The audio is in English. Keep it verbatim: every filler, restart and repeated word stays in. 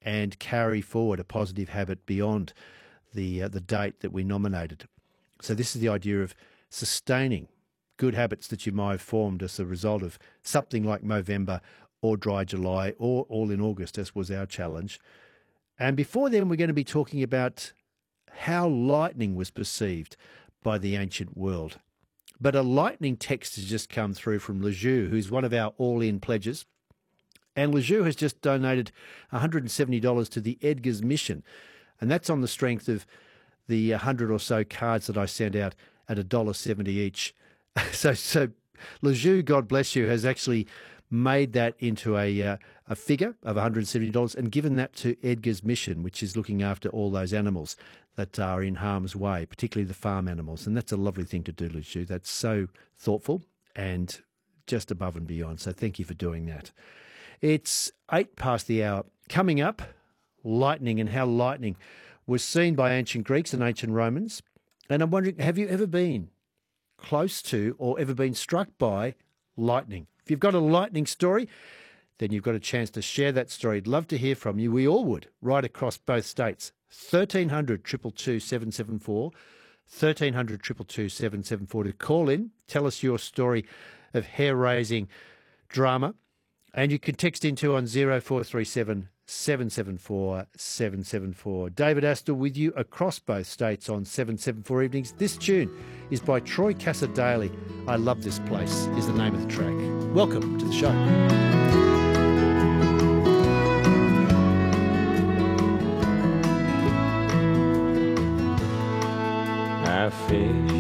and carry forward a positive habit beyond the uh, the date that we nominated. So this is the idea of sustaining good habits that you might have formed as a result of something like Movember or Dry July or All in August, as was our challenge. And before then, we're going to be talking about how lightning was perceived by the ancient world. But a lightning text has just come through from Lejeune, who's one of our all-in pledges. And Lejeune has just donated one hundred seventy dollars to the Edgar's Mission. And that's on the strength of the one hundred or so cards that I sent out at one dollar seventy each. So, so Lejeune, God bless you, has actually made that into a uh, a figure of one hundred seventy dollars and given that to Edgar's Mission, which is looking after all those animals that are in harm's way, particularly the farm animals. And that's a lovely thing to do, Lejeune. That's so thoughtful and just above and beyond. So thank you for doing that. It's eight past the hour. Coming up, lightning and how lightning was seen by ancient Greeks and ancient Romans. And I'm wondering, have you ever been close to or ever been struck by lightning? If you've got a lightning story, then you've got a chance to share that story. I'd love to hear from you. We all would, right across both states. thirteen hundred, two two two, seven seven four, thirteen hundred, two two two, seven seven four to call in. Tell us your story of hair-raising drama. And you can text into on zero four three seven, seven seven four, seven seven four. David Astor with you across both states on seven seven four Evenings. This tune is by Troy Cassar-Daley. I Love This Place is the name of the track. Welcome to the show. I fish